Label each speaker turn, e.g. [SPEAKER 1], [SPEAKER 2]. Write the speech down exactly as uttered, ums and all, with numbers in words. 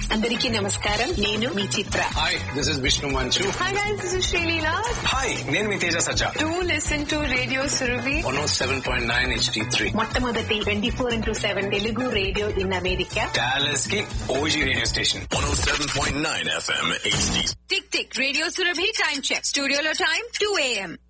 [SPEAKER 1] అందరికీ నమస్కారం. నేను మీ చిత్ర.
[SPEAKER 2] హాయ్, దిస్ ఇస్ విష్ణు మంచు.
[SPEAKER 3] Hi guys, this is Sreeleela.
[SPEAKER 2] Hi, నేను మీ తేజ సజ్జా.
[SPEAKER 3] Do listen to radio Surabhi
[SPEAKER 2] one oh seven point nine H D three,
[SPEAKER 1] మొట్టమొదటి twenty four into seven Telugu radio in America.
[SPEAKER 2] Dallas కి OG radio station
[SPEAKER 4] one ఓ seven point nine FM H D.
[SPEAKER 5] Tick tick radio Surabhi time check. స్టూడియోలో time two AM.